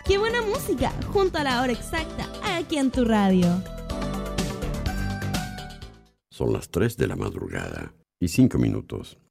¡Qué buena música! Junto a la hora exacta, aquí en tu radio. Son las 3 de la madrugada y 5 minutos.